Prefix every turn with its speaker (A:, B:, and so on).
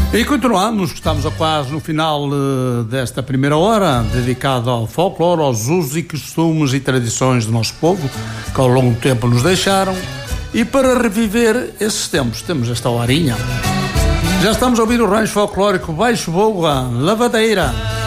A: E continuamos, estamos quase no final desta primeira hora, dedicada ao folclore, aos usos e costumes e tradições do nosso povo, que ao longo do tempo nos deixaram. E para reviver esses tempos, temos esta horinha. Já estamos a ouvir o rancho folclórico Baixo Boa, Lavadeira.